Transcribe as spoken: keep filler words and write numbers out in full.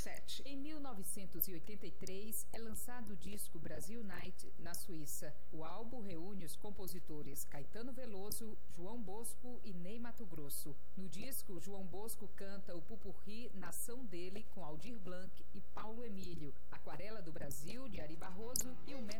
sete. Em mil novecentos e oitenta e três é lançado o disco Brasil Night na Suíça. O álbum reúne os compositores Caetano Veloso, João Bosco e Ney Matogrosso. No disco, João Bosco canta o Pupurri Nação Dele com Aldir Blanc e Paulo Emílio, Aquarela do Brasil de Ari Barroso e o